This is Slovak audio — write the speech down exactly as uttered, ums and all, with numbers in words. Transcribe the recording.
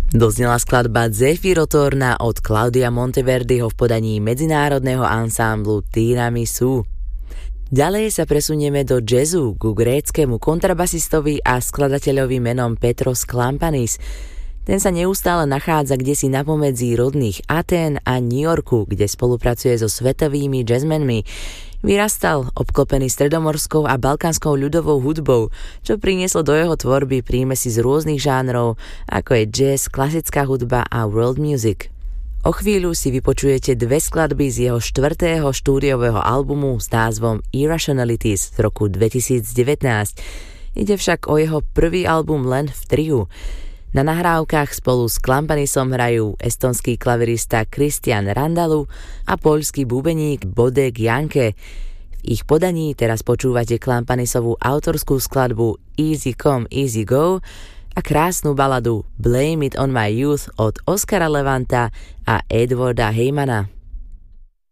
Doznela skladba Zefiro-Torna od Claudia Monteverdiho v podaní medzinárodného ansámblu Tiramisu. Ďalej sa presunieme do jazzu ku gréckemu kontrabasistovi a skladateľovi menom Petros Klampanis. Ten sa neustále nachádza kdesi napomedzi rodných Atén a New Yorku, kde spolupracuje so svetovými jazzmenmi. Vyrastal obklopený stredomorskou a balkánskou ľudovou hudbou, čo prinieslo do jeho tvorby prímesy z rôznych žánrov, ako je jazz, klasická hudba a world music. O chvíľu si vypočujete dve skladby z jeho štvrtého štúdiového albumu s názvom Irrationalities z roku dvetisícdevätnásť. Ide však o jeho prvý album len v triu. Na nahrávkach spolu s Klampanisom hrajú estonský klavirista Christian Randalu a poľský bubeník Bodek Janke. V ich podaní teraz počúvate Klampanisovú autorskú skladbu Easy Come, Easy Go a krásnu baladu Blame It On My Youth od Oskara Levanta a Edwarda Heymana.